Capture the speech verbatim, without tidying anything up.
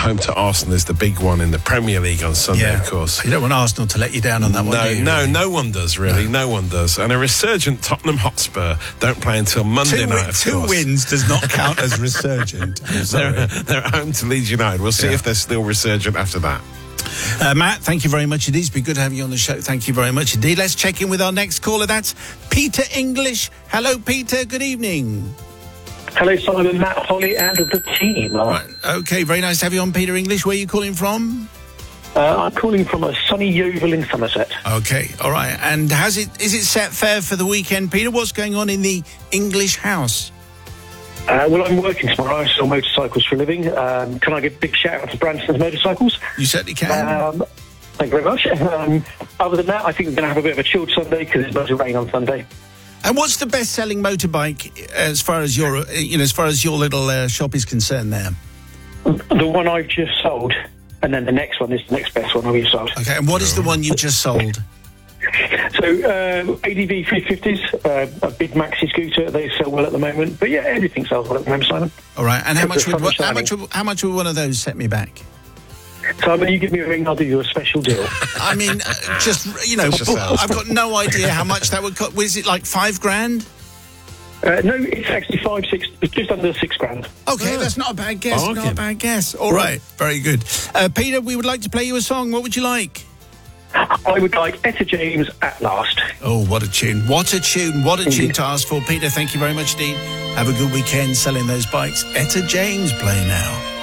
home to Arsenal is the big one in the Premier League on Sunday, Yeah. of course. You don't want Arsenal to let you down on that one, No, do you? no, no one does, really. No. no one does. And a resurgent Tottenham Hotspur don't play until Monday Two, night, wi- of two course. wins does not count as resurgent. I'm sorry. They're, they're at home to Leeds United. We'll see Yeah. if they're still resurgent after that. Uh, Matt, thank you very much indeed. It's been good to have you on the show. Thank you very much indeed. Let's check in with our next caller. That's Peter English. Hello, Peter. Good evening. Hello, Simon, Matt, Holly, and the team. Right. Okay, very nice to have you on, Peter English. Where are you calling from? Uh, I'm calling from a sunny Yeovil in Somerset. Okay, all right. And has it is it set fair for the weekend, Peter? What's going on in the English house? Uh, well, I'm working tomorrow. I sell motorcycles for a living. Um, can I give a big shout out to Branston's Motorcycles? You certainly can. Um, thank you very much. Um, other than that, I think we're going to have a bit of a chilled Sunday because it's supposed to rain on Sunday. And what's the best-selling motorbike as far as your, uh, you know, as far as your little uh, shop is concerned there? The one I've just sold, and then the next one is the next best one I've just sold. Okay, and what is the one you've just sold? So, uh, A D V three fifties, uh, a big maxi scooter. They sell well at the moment. But yeah, everything sells well at the moment, Simon. All right, and how much Because would the sun is how much shining. would, how much would one of those set me back? Simon, you give me a ring, I'll do you a special deal. I mean, uh, just you know, Such a sales. I've got no idea how much that would cost. Was it like five grand? Uh, no, it's actually five, six, it's just under six grand. Okay, that's not a bad guess. Oh, Not okay. a bad guess. All right, very good. Uh, Peter, we would like to play you a song. What would you like? I would like Etta James At Last. Oh, what a tune. What a tune. What a tune to ask for. Peter, thank you very much indeed. Have a good weekend selling those bikes. Etta James, play now.